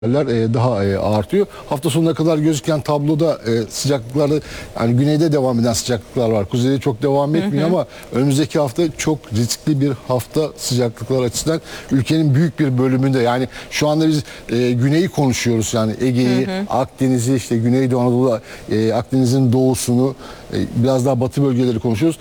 daha artıyor. Hafta sonuna kadar gözüken tabloda sıcaklıklarda yani güneyde devam eden sıcaklıklar var. Kuzeyde çok devam etmiyor ama önümüzdeki hafta çok riskli bir hafta sıcaklıklar açısından ülkenin büyük bir bölümünde. Yani şu anda biz güneyi konuşuyoruz, yani Ege'yi, Akdeniz'i, işte Güneydoğu Anadolu, Akdeniz'in doğusunu, biraz daha batı bölgeleri konuşuyoruz.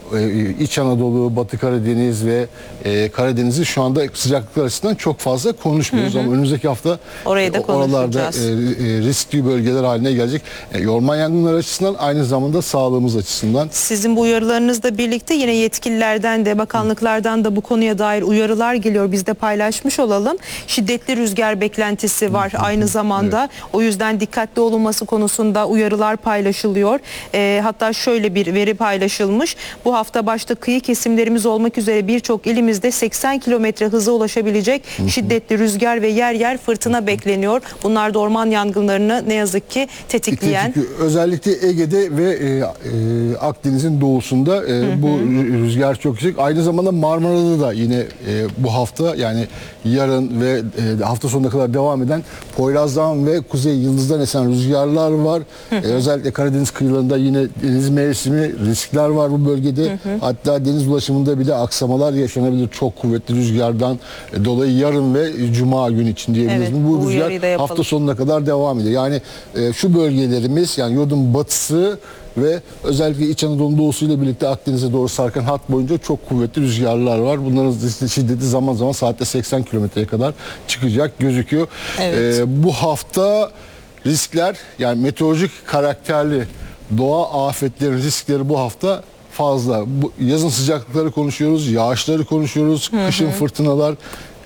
İç Anadolu, Batı Karadeniz ve Karadeniz'i şu anda sıcaklıklar açısından çok fazla konuşmuyoruz. Ama önümüzdeki hafta orayı da oralarda riskli bölgeler haline gelecek. Orman yangınları açısından, aynı zamanda sağlığımız açısından. Sizin bu uyarılarınızla birlikte yine yetkililerden de, bakanlıklardan da bu konuya dair uyarılar geliyor. Biz de paylaşmış olalım. Şiddetli rüzgar beklentisi var aynı zamanda. Evet. O yüzden dikkatli olunması konusunda uyarılar paylaşılıyor. Hatta şöyle bir veri paylaşılmış. Bu hafta başta kıyı kesimlerimiz olmak üzere birçok ilimizde 80 kilometre hıza ulaşabilecek şiddetli rüzgar ve yer yer fırtına bekleniyor. Bunlar da orman yangınlarını ne yazık ki tetikleyen. Özellikle Ege'de ve Akdeniz'in doğusunda bu rüzgar çok yüksek. Aynı zamanda Marmara'da da yine bu hafta, yani yarın ve hafta sonuna kadar devam eden Poyraz'dan ve Kuzey Yıldız'dan esen rüzgarlar var. Özellikle Karadeniz kıyılarında yine deniz mevsimi riskler var bu bölgede. Hatta deniz ulaşımında bile aksamalar yaşanabilir çok kuvvetli rüzgardan dolayı. Yarın ve Cuma günü için diyebiliriz. Evet, bu rüzgar hafta sonuna kadar devam ediyor. Yani şu bölgelerimiz, yani yurdun batısı ve özellikle İç Anadolu'nun doğusuyla birlikte Akdeniz'e doğru sarkan hat boyunca çok kuvvetli rüzgarlar var. Bunların şiddeti zaman zaman saatte 80 kilometreye kadar çıkacak gözüküyor. Evet. Bu hafta riskler, yani meteorolojik karakterli doğa afetleri riskleri bu hafta fazla. Yazın sıcaklıkları konuşuyoruz, yağışları konuşuyoruz, kışın fırtınalar.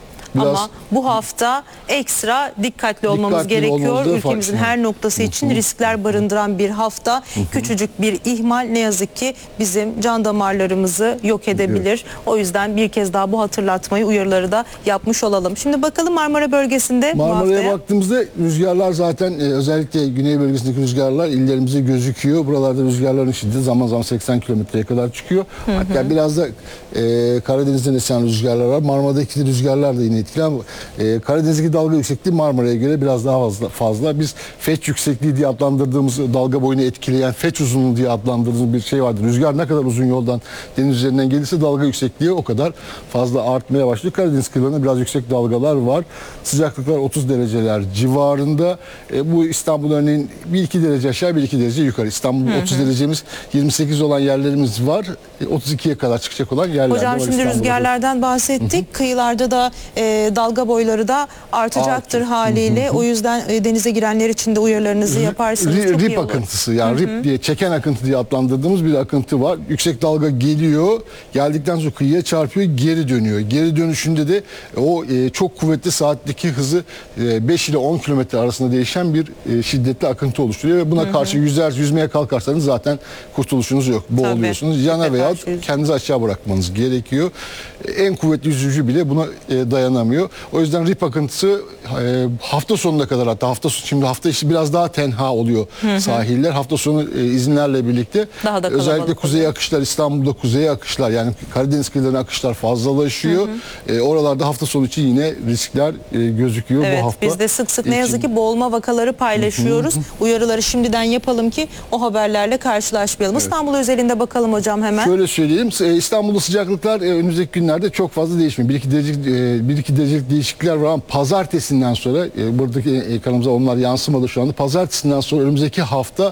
Ama bu hafta ekstra dikkatli olmamız gerekiyor. Ülkemizin her noktası için riskler barındıran bir hafta. Küçücük bir ihmal ne yazık ki bizim can damarlarımızı yok edebilir. O yüzden bir kez daha bu hatırlatmayı, uyarıları da yapmış olalım. Şimdi bakalım Marmara bölgesinde. Marmara'ya baktığımızda rüzgarlar zaten özellikle güney bölgesindeki rüzgarlar illerimize gözüküyor. Buralarda rüzgarların şiddeti zaman zaman 80 kilometreye kadar çıkıyor. Hatta biraz da Karadeniz'den esen rüzgarlar var. Marmara'daki rüzgarlar da yine etkili ama Karadeniz'deki dalga yüksekliği Marmara'ya göre biraz daha fazla. Biz feç yüksekliği diye adlandırdığımız, dalga boyunu etkileyen feç uzunluğu diye adlandırdığımız bir şey vardır. Rüzgar ne kadar uzun yoldan deniz üzerinden gelirse dalga yüksekliği o kadar fazla artmaya başlıyor. Karadeniz kıyılarında biraz yüksek dalgalar var. Sıcaklıklar 30 dereceler civarında. Bu İstanbul örneğin 1-2 derece aşağı, 1-2 derece yukarı. İstanbul 30 derecemiz, 28 olan yerlerimiz var. 32'ye kadar çıkacak olan yerler var. Hocam şimdi rüzgarlardan bahsettik. Kıyılarda da dalga boyları da artacaktır haliyle. O yüzden denize girenler için de uyarılarınızı yaparsınız. Rip akıntısı, yani rip diye, çeken akıntı diye adlandırdığımız bir akıntı var. Yüksek dalga geliyor, geldikten sonra kıyıya çarpıyor, geri dönüyor. Geri dönüşünde de o çok kuvvetli, saatteki hızı 5 ile 10 kilometre arasında değişen bir şiddetli akıntı oluşturuyor ve buna karşı yüzmeye kalkarsanız zaten kurtuluşunuz yok. Boğuluyorsunuz. Yana veya kendinizi aşağı bırakmanız gerekiyor. En kuvvetli yüzücü bile buna dayanamıyor. O yüzden rip akıntısı hafta sonuna kadar, hatta şimdi hafta içi biraz daha tenha oluyor sahiller. Hafta sonu izinlerle birlikte özellikle kuzey akışlar, İstanbul'da kuzey akışlar, yani Karadeniz kıyılarına akışlar fazlalaşıyor. Oralarda hafta sonu için yine riskler gözüküyor bu hafta. Biz de sık sık ne yazık ki boğulma vakaları paylaşıyoruz. Uyarıları şimdiden yapalım ki o haberlerle karşılaşmayalım. İstanbul özelinde bakalım hocam hemen. Şöyle söyleyeyim, İstanbul'da sıcaklıklar önümüzdeki günlerde çok fazla değişmiyor. 1-2 derecelik değişiklikler var ama pazartesinden sonra, buradaki ekranımıza onlar yansımadı şu anda. Pazartesinden sonra önümüzdeki hafta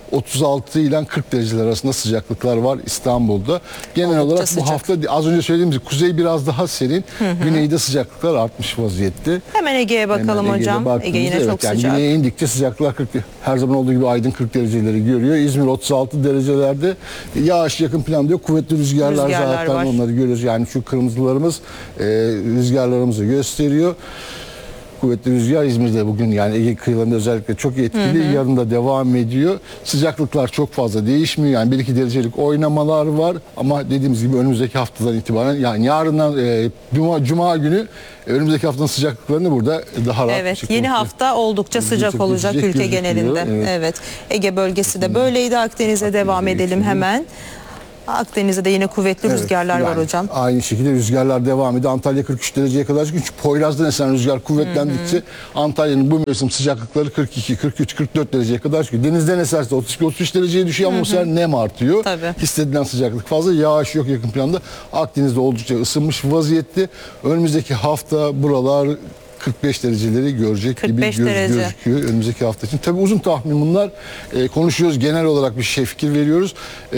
36 ile 40 dereceler arasında sıcaklıklar var İstanbul'da. Genel olarak bu hafta az önce söylediğimiz gibi kuzey biraz daha serin, güneyde sıcaklıklar artmış vaziyette. Hemen Ege'ye bakalım hocam. Ege yine çok sıcak. Güneye indikçe sıcaklıklar her zaman olduğu gibi Aydın 40 dereceleri görüyor. İzmir 36 derecelerde. Yağış yakın planda yok. Kuvvetli rüzgarlar zaten var. Onları görüyoruz. Yani şu kırmızılarımız rüzgarlarımızı gösteriyor. Kuvvetli rüzgar İzmir'de bugün, yani Ege kıyılarında özellikle çok etkili. Yarın da devam ediyor. Sıcaklıklar çok fazla değişmiyor. Yani 1-2 derecelik oynamalar var. Ama dediğimiz gibi önümüzdeki haftadan itibaren, yani yarından Cuma günü önümüzdeki haftanın sıcaklıklarını burada daha rahat. Evet, yeni hafta oldukça sıcak olacak ülke genelinde. Evet. Ege bölgesi de böyleydi. Akdeniz'e devam edelim hemen. Akdeniz'de de yine kuvvetli Evet, rüzgarlar var yani hocam. Aynı şekilde rüzgarlar devam ediyor. Antalya 43 dereceye kadar çıkıyor. Çünkü Poyraz'dan esen rüzgar kuvvetlendikçe Antalya'nın bu mevsim sıcaklıkları 42, 43, 44 dereceye kadar çıkıyor. Denizden eserse 32-33 dereceye düşüyor ama bu sefer nem artıyor. Tabii. Hissedilen sıcaklık fazla. Yağış yok yakın planda. Akdeniz'de oldukça ısınmış vaziyette. Önümüzdeki hafta buralar 45 dereceleri görecek 45 gibi derece. gözüküyor önümüzdeki hafta için. Tabii uzun tahmin bunlar. Konuşuyoruz, genel olarak bir fikir veriyoruz.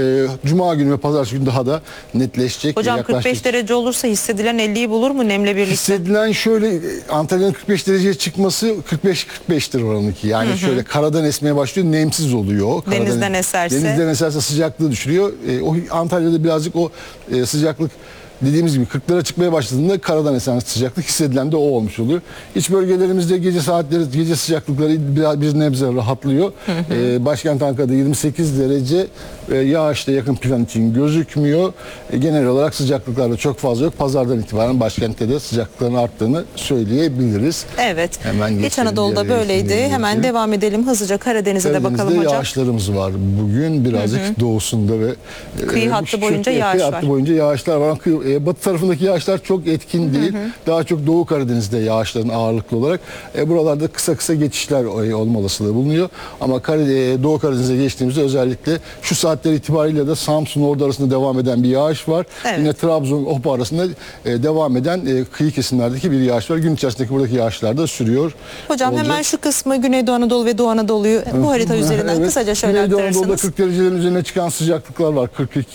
Cuma günü ve pazartesi günü daha da netleşecek. Hocam 45 derece olursa hissedilen 50'yi bulur mu nemle birlikte? Hissedilen şöyle, Antalya'nın 45 dereceye çıkması 45-45'tir oranınki. Yani şöyle karadan esmeye başlıyor, nemsiz oluyor. Denizden eserse? Denizden eserse sıcaklığı düşürüyor. Antalya'da birazcık o sıcaklık dediğimiz gibi 40'lara çıkmaya başladığında karadan esen sıcaklık hissedilen de o olmuş oluyor. İç bölgelerimizde gece sıcaklıkları biraz bir nebze rahatlıyor. Başkent Ankara'da 28 derece yağış da yakın plan için gözükmüyor. Genel olarak sıcaklıklar da çok fazla yok. Pazardan itibaren başkentte de sıcaklıkların arttığını söyleyebiliriz. Evet. Hemen İç Anadolu'da böyleydi. Hemen devam edelim hızlıca Karadeniz'e de bakalım hocam. Yağışlarımız var bugün birazcık doğusunda ve kıyı hattı boyunca yağış kıyı var. hattı boyunca yağışlar var. Batı tarafındaki yağışlar çok etkin değil. Daha çok Doğu Karadeniz'de yağışların ağırlıklı olarak. Buralarda kısa kısa geçişler olma olasılığı bulunuyor. Ama Doğu Karadeniz'e geçtiğimizde özellikle şu saatler itibariyle de Samsun Ordu arasında devam eden bir yağış var. Evet. Yine Trabzon Hopa arasında devam eden kıyı kesimlerdeki bir yağış var. Gün içerisindeki buradaki yağışlar da sürüyor. Hocam olacak. hemen şu kısmı Güneydoğu Anadolu ve Doğu Anadolu'yu bu harita üzerinden Evet. kısaca şöyle Güneydoğu Anadolu'da aktarırsanız. 40 derecelerin üzerine çıkan sıcaklıklar var.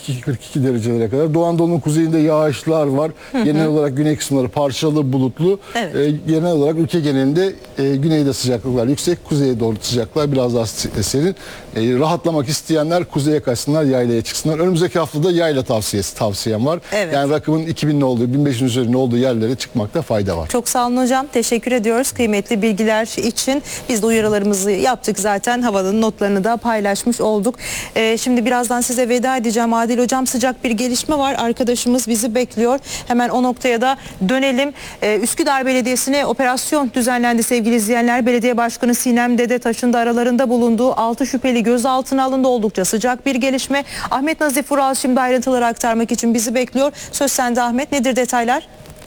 42 derecelere kadar. Doğu Anadolu'nun kuzeyinde yağışlar var. Genel olarak güney kısımları parçalı, bulutlu. Evet. Genel olarak ülke genelinde güneyde sıcaklıklar yüksek, kuzeye doğru sıcaklıklar biraz daha serin. Rahatlamak isteyenler kuzeye kaçsınlar, yaylaya çıksınlar. Önümüzdeki haftada yayla tavsiyem var. Evet. Yani rakımın 2000'in olduğu, 1500'ün üzerinde olduğu yerlere çıkmakta fayda var. Çok sağ olun hocam. Teşekkür ediyoruz kıymetli bilgiler için. Biz de uyarılarımızı yaptık zaten. Havanın notlarını da paylaşmış olduk. Şimdi birazdan size veda edeceğim. Adil hocam, sıcak bir gelişme var. Arkadaşımız bizi bekliyor. Hemen o noktaya da dönelim. Üsküdar Belediyesi'ne operasyon düzenlendi sevgili izleyenler. Belediye Başkanı Sinem Dedetaş'ın da aralarında bulunduğu 6 şüpheli gözaltına alındı. Oldukça sıcak bir gelişme. Ahmet Nazif Vural şimdi ayrıntıları aktarmak için bizi bekliyor. Söz sende Ahmet. Nedir detaylar?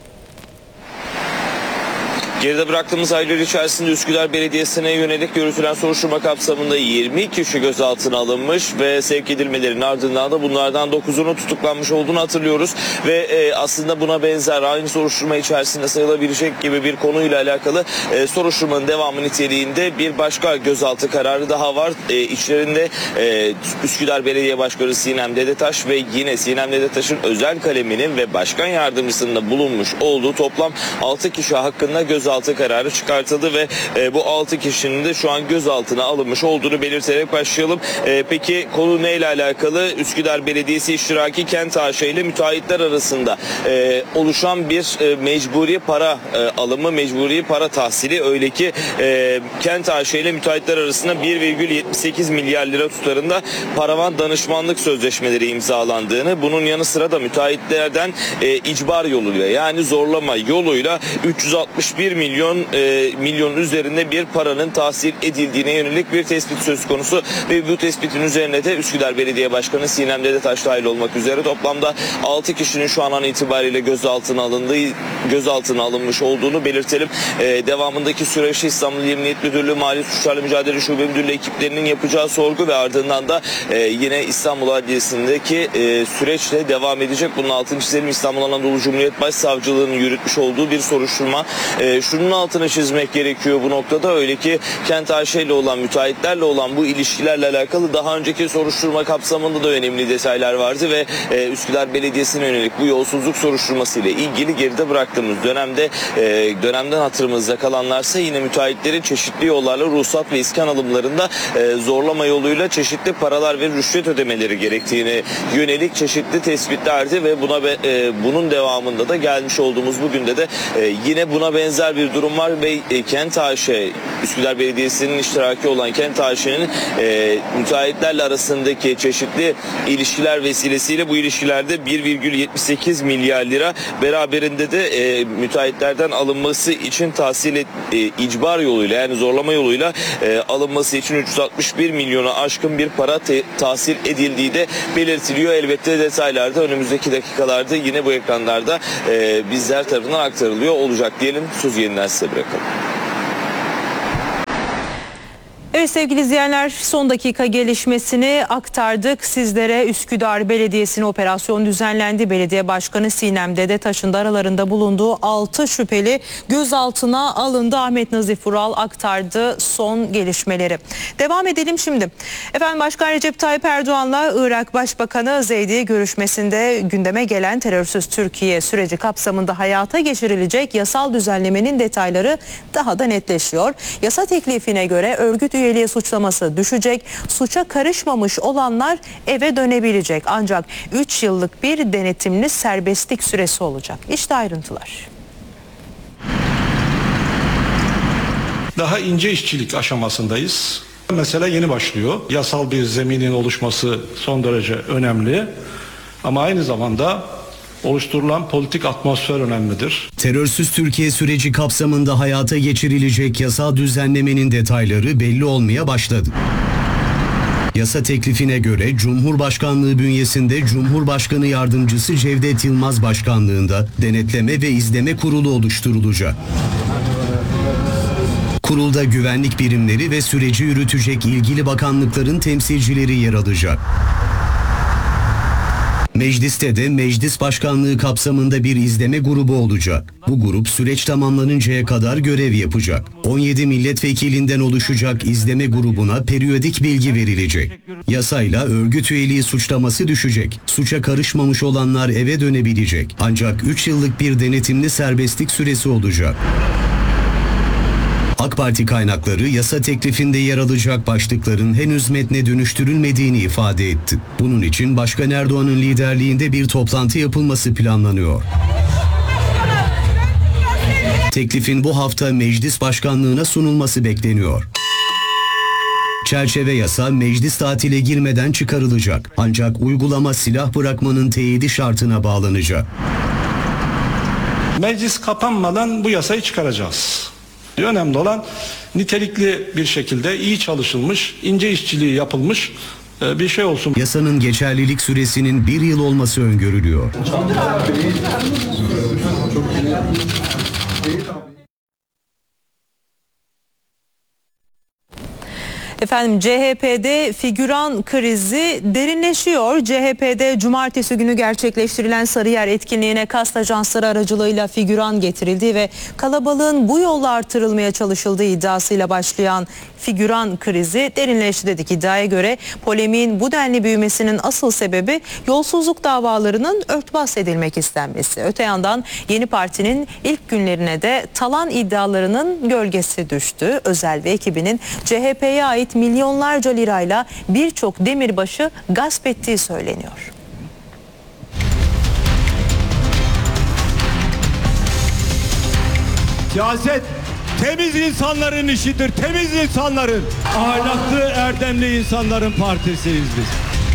Geride bıraktığımız aylar içerisinde Üsküdar Belediyesi'ne yönelik yürütülen soruşturma kapsamında 20 kişi gözaltına alınmış ve sevk edilmelerinin ardından da bunlardan 9'unun tutuklanmış olduğunu hatırlıyoruz. Ve aslında buna benzer aynı soruşturma içerisinde sayılabilecek gibi bir konuyla alakalı soruşturmanın devamı niteliğinde bir başka gözaltı kararı daha var. İçlerinde Üsküdar Belediye Başkanı Sinem Dedetaş ve yine Sinem Dedetaş'ın özel kaleminin ve başkan yardımcısının da bulunmuş olduğu toplam 6 kişi hakkında gözaltı kararı çıkartıldı ve bu 6 kişinin de şu an gözaltına alınmış olduğunu belirterek başlayalım. Peki konu neyle alakalı? Üsküdar Belediyesi iştiraki Kent AŞ ile müteahhitler arasında oluşan bir mecburi para alımı, mecburi para tahsili. Öyle ki Kent AŞ ile müteahhitler arasında 1,78 milyar lira tutarında paravan danışmanlık sözleşmeleri imzalandığını, bunun yanı sıra da müteahhitlerden icbar yoluyla, yani zorlama yoluyla 361 milyonun üzerinde bir paranın tahsil edildiğine yönelik bir tespit söz konusu ve bu tespitin üzerine de Üsküdar Belediye Başkanı Sinem Dedetaş dahil olmak üzere toplamda 6 kişinin şu an itibariyle gözaltına alınmış olduğunu belirtelim. Devamındaki süreçte İstanbul Emniyet Müdürlüğü Mali Suçlarla Mücadele Şube Müdürlüğü ekiplerinin yapacağı sorgu ve ardından da yine İstanbul Adliyesi'ndeki süreçle devam edecek. Bunun altını çizelim. İstanbul Anadolu Cumhuriyet Başsavcılığı'nın yürütmüş olduğu bir soruşturma. Şunun altını çizmek gerekiyor bu noktada, öyle ki Kent AŞ ile olan, müteahhitlerle olan bu ilişkilerle alakalı daha önceki soruşturma kapsamında da önemli detaylar vardı ve Üsküdar Belediyesi'ne yönelik bu yolsuzluk soruşturması ile ilgili geride bıraktığımız dönemden hatırımızda kalanlarsa yine müteahhitlerin çeşitli yollarla ruhsat ve iskan alımlarında zorlama yoluyla çeşitli paralar ve rüşvet ödemeleri gerektiğine yönelik çeşitli tespitlerdi ve bunun devamında da gelmiş olduğumuz bugün de yine buna benzer benzer bir durum var ve Kent AŞ, Üsküdar Belediyesi'nin iştiraki olan Kent AŞ'nin müteahhitlerle arasındaki çeşitli ilişkiler vesilesiyle bu ilişkilerde 1,78 milyar lira, beraberinde de müteahhitlerden alınması için icbar yoluyla, yani zorlama yoluyla alınması için 361 milyona aşkın bir para tahsil edildiği de belirtiliyor. Elbette detaylarda önümüzdeki dakikalarda yine bu ekranlarda bizler tarafından aktarılıyor olacak diyelim. Sözü yeniden size bırakalım. Evet sevgili izleyenler, son dakika gelişmesini aktardık sizlere. Üsküdar Belediyesi'ne operasyon düzenlendi. Belediye Başkanı Sinem Dedetaş'ın da aralarında bulunduğu 6 şüpheli gözaltına alındı. Ahmet Nazif Vural aktardı son gelişmeleri. Devam edelim şimdi. Efendim, Başkan Recep Tayyip Erdoğan'la Irak Başbakanı Zeydi görüşmesinde gündeme gelen terörsüz Türkiye süreci kapsamında hayata geçirilecek yasal düzenlemenin detayları daha da netleşiyor. Yasa teklifine göre örgüt üyeliği suçlaması düşecek, suça karışmamış olanlar eve dönebilecek. Ancak 3 yıllık bir denetimli serbestlik süresi olacak. İşte ayrıntılar. Daha ince işçilik aşamasındayız. Mesele yeni başlıyor. Yasal bir zeminin oluşması son derece önemli. Ama aynı zamanda oluşturulan politik atmosfer önemlidir. Terörsüz Türkiye süreci kapsamında hayata geçirilecek yasal düzenlemenin detayları belli olmaya başladı. Yasa teklifine göre Cumhurbaşkanlığı bünyesinde Cumhurbaşkanı Yardımcısı Cevdet Yılmaz Başkanlığında Denetleme ve İzleme Kurulu oluşturulacak. Kurulda güvenlik birimleri ve süreci yürütecek ilgili bakanlıkların temsilcileri yer alacak. Mecliste de meclis başkanlığı kapsamında bir izleme grubu olacak. Bu grup süreç tamamlanıncaya kadar görev yapacak. 17 milletvekilinden oluşacak izleme grubuna periyodik bilgi verilecek. Yasayla örgüt üyeliği suçlaması düşecek. Suça karışmamış olanlar eve dönebilecek. Ancak 3 yıllık bir denetimli serbestlik süresi olacak. AK Parti kaynakları yasa teklifinde yer alacak başlıkların henüz metne dönüştürülmediğini ifade etti. Bunun için Başkan Erdoğan'ın liderliğinde bir toplantı yapılması planlanıyor. Teklifin bu hafta meclis başkanlığına sunulması bekleniyor. Çerçeve yasa meclis tatile girmeden çıkarılacak. Ancak uygulama silah bırakmanın teyidi şartına bağlanacak. Meclis kapanmadan bu yasayı çıkaracağız. Önemli olan nitelikli bir şekilde iyi çalışılmış, ince işçiliği yapılmış bir şey olsun. Yasanın geçerlilik süresinin 1 yıl olması öngörülüyor. Efendim, CHP'de figüran krizi derinleşiyor. CHP'de cumartesi günü gerçekleştirilen Sarıyer etkinliğine kast ajansları aracılığıyla figüran getirildiği ve kalabalığın bu yolla artırılmaya çalışıldığı iddiasıyla başlayan figüran krizi derinleşti dedik. İddiaya göre polemiğin bu denli büyümesinin asıl sebebi yolsuzluk davalarının örtbas edilmek istenmesi. Öte yandan yeni partinin ilk günlerine de talan iddialarının gölgesi düştü. Özel ve ekibinin CHP'ye ait milyonlarca lirayla birçok demirbaşı gasp ettiği söyleniyor. Siyaset temiz insanların işidir, temiz insanların, ahlaklı, erdemli insanların partisiyiz biz.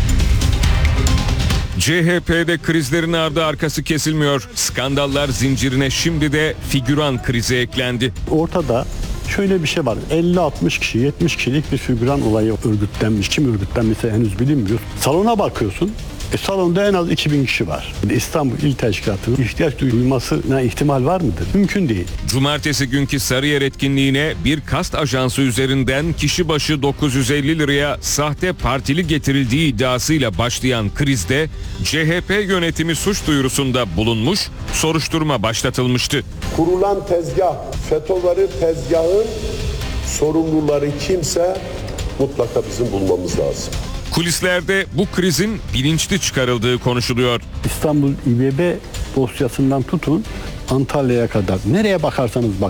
CHP'de krizlerin ardı arkası kesilmiyor. Skandallar zincirine şimdi de figüran krizi eklendi. Ortada şöyle bir şey var. 50-60 kişi, 70 kişilik bir figüran olayı örgütlenmiş. Kim örgütlenmişse henüz bilinmiyor. Salona bakıyorsun. Salonda en az 2000 kişi var. İstanbul İl Teşkilatı'nın ihtiyaç duyulmasına ihtimal var mıdır? Mümkün değil. Cumartesi günkü Sarıyer etkinliğine bir kast ajansı üzerinden kişi başı 950 liraya sahte partili getirildiği iddiasıyla başlayan krizde CHP yönetimi suç duyurusunda bulunmuş, soruşturma başlatılmıştı. Kurulan tezgah, FETÖ'leri tezgahın sorumluları kimse mutlaka bizim bulmamız lazım. Kulislerde bu krizin bilinçli çıkarıldığı konuşuluyor. İstanbul İBB dosyasından tutun Antalya'ya kadar nereye bakarsanız bakın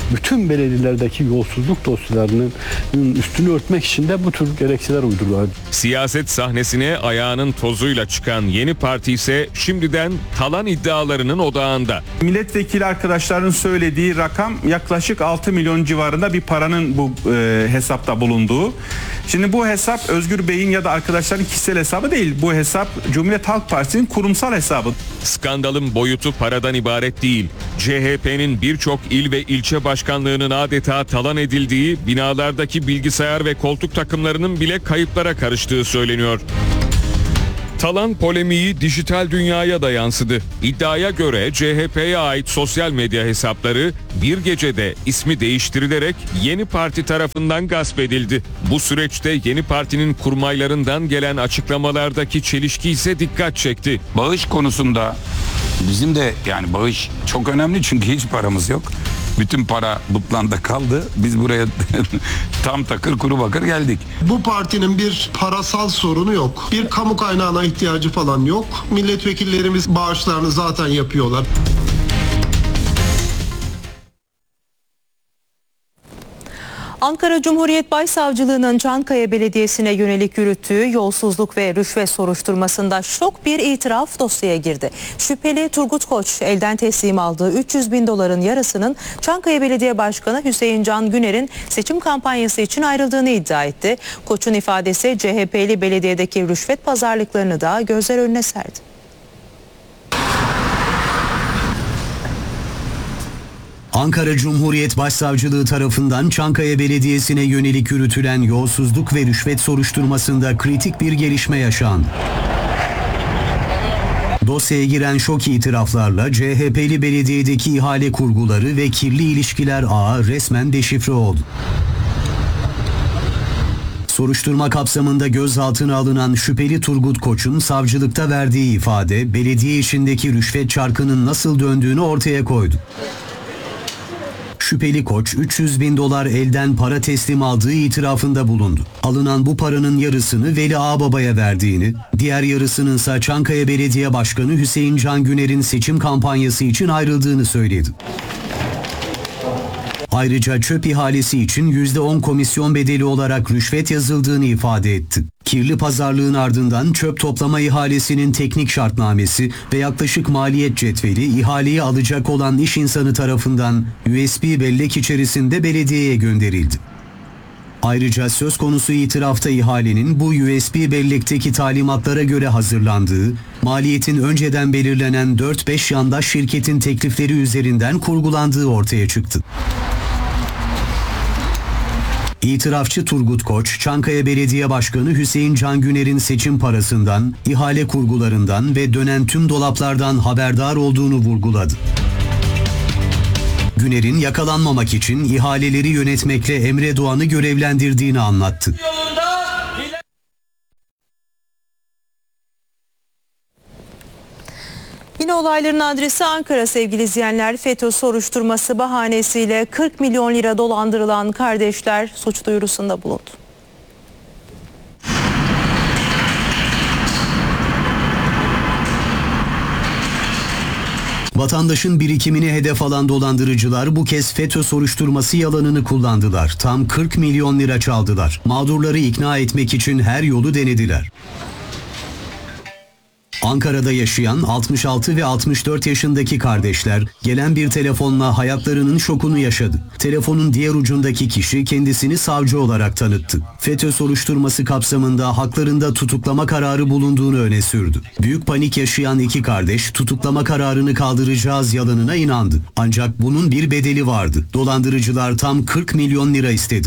bütün belediyelerdeki yolsuzluk dosyalarının üstünü örtmek için de bu tür gerekçeler uydurdular. Siyaset sahnesine ayağının tozuyla çıkan Yeni Parti ise şimdiden talan iddialarının odağında. Milletvekili arkadaşların söylediği rakam yaklaşık 6 milyon civarında bir paranın bu hesapta bulunduğu. Şimdi bu hesap Özgür Bey'in ya da arkadaşların kişisel hesabı değil. Bu hesap Cumhuriyet Halk Partisi'nin kurumsal hesabı. Skandalın boyutu paradan ibaret değil. CHP'nin birçok il ve ilçe başkanlığının adeta talan edildiği, binalardaki bilgisayar ve koltuk takımlarının bile kayıplara karıştığı söyleniyor. Talan polemiği dijital dünyaya da yansıdı. İddiaya göre CHP'ye ait sosyal medya hesapları bir gecede ismi değiştirilerek Yeni Parti tarafından gasp edildi. Bu süreçte Yeni Parti'nin kurmaylarından gelen açıklamalardaki çelişki ise dikkat çekti. Bağış konusunda bizim de yani bağış çok önemli çünkü hiç paramız yok. Bütün para butlanda kaldı. Biz buraya tam takır kuru bakır geldik. Bu partinin bir parasal sorunu yok. Bir kamu kaynağına ihtiyacı falan yok. Milletvekillerimiz bağışlarını zaten yapıyorlar. Ankara Cumhuriyet Başsavcılığı'nın Çankaya Belediyesi'ne yönelik yürüttüğü yolsuzluk ve rüşvet soruşturmasında şok bir itiraf dosyaya girdi. Şüpheli Turgut Koç elden teslim aldığı 300 bin doların yarısının Çankaya Belediye Başkanı Hüseyin Can Güner'in seçim kampanyası için ayrıldığını iddia etti. Koç'un ifadesi CHP'li belediyedeki rüşvet pazarlıklarını da gözler önüne serdi. Ankara Cumhuriyet Başsavcılığı tarafından Çankaya Belediyesi'ne yönelik yürütülen yolsuzluk ve rüşvet soruşturmasında kritik bir gelişme yaşandı. Dosyaya giren şok itiraflarla CHP'li belediyedeki ihale kurguları ve kirli ilişkiler ağı resmen deşifre oldu. Soruşturma kapsamında gözaltına alınan şüpheli Turgut Koç'un savcılıkta verdiği ifade belediye içindeki rüşvet çarkının nasıl döndüğünü ortaya koydu. Şüpheli Koç 300 bin dolar elden para teslim aldığı itirafında bulundu. Alınan bu paranın yarısını Veli Ağbaba'ya verdiğini, diğer yarısının ise Çankaya Belediye Başkanı Hüseyin Can Güner'in seçim kampanyası için ayrıldığını söyledi. Ayrıca çöp ihalesi için %10 komisyon bedeli olarak rüşvet yazıldığını ifade etti. Kirli pazarlığın ardından çöp toplama ihalesinin teknik şartnamesi ve yaklaşık maliyet cetveli ihaleyi alacak olan iş insanı tarafından USB bellek içerisinde belediyeye gönderildi. Ayrıca söz konusu itirafta ihalenin bu USB bellekteki talimatlara göre hazırlandığı, maliyetin önceden belirlenen 4-5 yandaş şirketin teklifleri üzerinden kurgulandığı ortaya çıktı. İtirafçı Turgut Koç, Çankaya Belediye Başkanı Hüseyin Can Güner'in seçim parasından, ihale kurgularından ve dönen tüm dolaplardan haberdar olduğunu vurguladı. Güner'in yakalanmamak için ihaleleri yönetmekle Emre Doğan'ı görevlendirdiğini anlattı. Yine olayların adresi Ankara sevgili izleyenler. FETÖ soruşturması bahanesiyle 40 milyon lira dolandırılan kardeşler suç duyurusunda bulundu. Vatandaşın birikimini hedef alan dolandırıcılar bu kez FETÖ soruşturması yalanını kullandılar. Tam 40 milyon lira çaldılar. Mağdurları ikna etmek için her yolu denediler. Ankara'da yaşayan 66 ve 64 yaşındaki kardeşler gelen bir telefonla hayatlarının şokunu yaşadı. Telefonun diğer ucundaki kişi kendisini savcı olarak tanıttı. FETÖ soruşturması kapsamında haklarında tutuklama kararı bulunduğunu öne sürdü. Büyük panik yaşayan iki kardeş tutuklama kararını kaldıracağız yalanına inandı. Ancak bunun bir bedeli vardı. Dolandırıcılar tam 40 milyon lira istedi.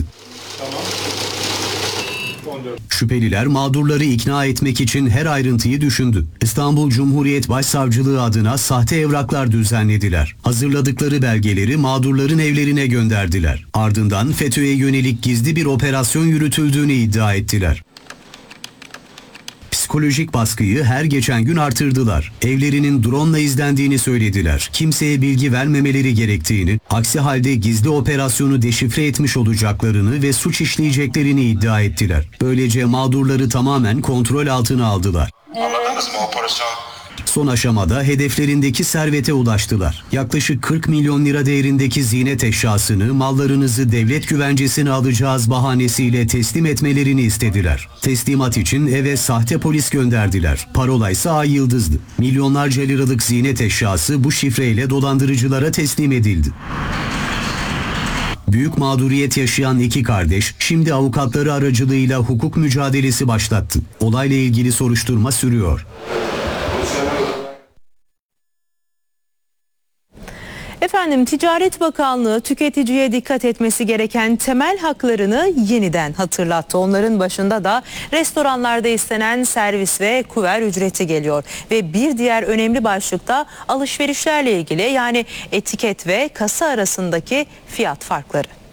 Şüpheliler mağdurları ikna etmek için her ayrıntıyı düşündü. İstanbul Cumhuriyet Başsavcılığı adına sahte evraklar düzenlediler. Hazırladıkları belgeleri mağdurların evlerine gönderdiler. Ardından FETÖ'ye yönelik gizli bir operasyon yürütüldüğünü iddia ettiler. Psikolojik baskıyı her geçen gün artırdılar. Evlerinin drone'la izlendiğini söylediler. Kimseye bilgi vermemeleri gerektiğini, aksi halde gizli operasyonu deşifre etmiş olacaklarını ve suç işleyeceklerini iddia ettiler. Böylece mağdurları tamamen kontrol altına aldılar. Anladınız mı operasyon Son aşamada hedeflerindeki servete ulaştılar. Yaklaşık 40 milyon lira değerindeki ziynet eşyasını, mallarınızı devlet güvencesine alacağız bahanesiyle teslim etmelerini istediler. Teslimat için eve sahte polis gönderdiler. Parola ise Ay Yıldız'dı. Milyonlarca liralık ziynet eşyası bu şifreyle dolandırıcılara teslim edildi. Büyük mağduriyet yaşayan iki kardeş şimdi avukatları aracılığıyla hukuk mücadelesi başlattı. Olayla ilgili soruşturma sürüyor. Efendim, Ticaret Bakanlığı tüketiciye dikkat etmesi gereken temel haklarını yeniden hatırlattı. Onların başında da restoranlarda istenen servis ve kuver ücreti geliyor. Ve bir diğer önemli başlıkta alışverişlerle ilgili, yani etiket ve kasa arasındaki fiyat farkları.